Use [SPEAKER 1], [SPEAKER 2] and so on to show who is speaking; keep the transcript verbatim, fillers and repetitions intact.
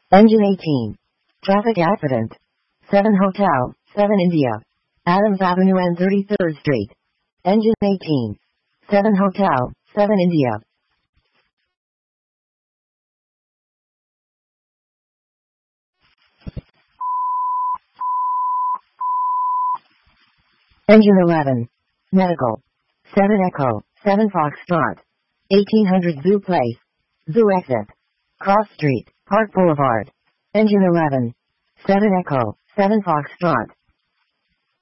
[SPEAKER 1] Engine eighteen. Traffic accident. seven Hotel, seven India. Adams Avenue and thirty-third Street. Engine eighteen. seven Hotel, seven India. Engine eleven. Medical. seven Echo, seven Foxtrot. eighteen hundred Zoo Place. Zoo Exit. Cross Street, Park Boulevard. Engine eleven. seven Echo, seven Foxtrot.